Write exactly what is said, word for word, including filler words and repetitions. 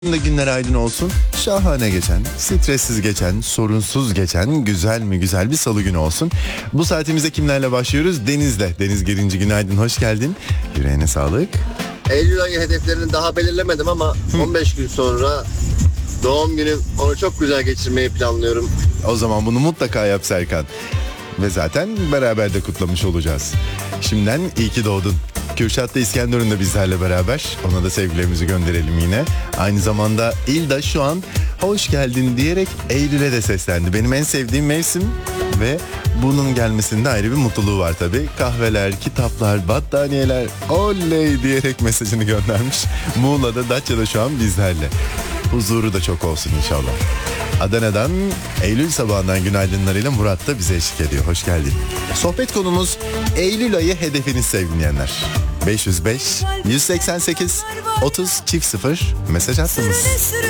Günler aydın olsun. Şahane geçen, stressiz geçen, sorunsuz geçen, güzel mi güzel bir salı günü olsun. Bu saatimizde kimlerle başlıyoruz? Deniz'le. Deniz Gerinci, günaydın, hoş geldin. Yüreğine sağlık. Eylül ayı hedeflerini daha belirlemedim ama on beş gün sonra doğum günüm, onu çok güzel geçirmeyi planlıyorum. O zaman bunu mutlaka yap Serkan. Ve zaten beraber de kutlamış olacağız. Şimdiden iyi ki doğdun. Kürşat da İskenderun da bizlerle beraber. Ona da sevgilerimizi gönderelim yine. Aynı zamanda İlda şu an hoş geldin diyerek Eylül'e de seslendi. Benim en sevdiğim mevsim ve bunun gelmesinde ayrı bir mutluluğu var tabii. Kahveler, kitaplar, battaniyeler, oley diyerek mesajını göndermiş. Muğla'da, Datça'da şu an bizlerle. Huzuru da çok olsun inşallah. Adana'dan Eylül sabahından günaydınlarıyla Murat da bize eşlik ediyor. Hoş geldin. Sohbet konumuz Eylül ayı hedefiniz sevgili dinleyenler. beş yüz beş yüz seksen sekiz otuz çift sıfır mesaj attınız. Sürüne